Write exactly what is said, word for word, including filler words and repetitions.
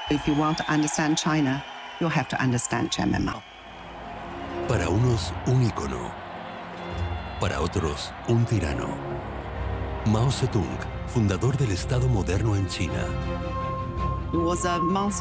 If you want to understand China, you'll have to understand Chairman Mao. Para unos, un ícono. Para otros, un tirano. Mao Zedong, fundador del Estado moderno en China. It was a monster.